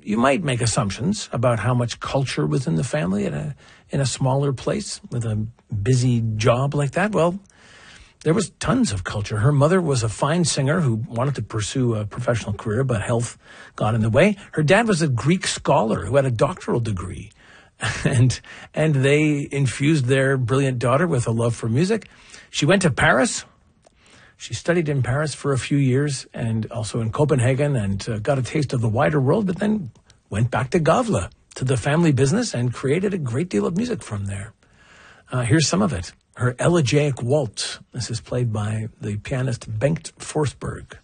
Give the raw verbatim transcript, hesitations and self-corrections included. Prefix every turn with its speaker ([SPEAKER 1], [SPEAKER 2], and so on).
[SPEAKER 1] you might make assumptions about how much culture was in the family in a in a smaller place with a busy job like that. Well, there was tons of culture. Her mother was a fine singer who wanted to pursue a professional career, but health got in the way. Her dad was a Greek scholar who had a doctoral degree. And and they infused their brilliant daughter with a love for music. She went to Paris. She studied in Paris for a few years and also in Copenhagen and uh, got a taste of the wider world, but then went back to Gavle, to the family business, and created a great deal of music from there. Uh, here's some of it. Her Elegiac Waltz. This is played by the pianist Bengt Forsberg.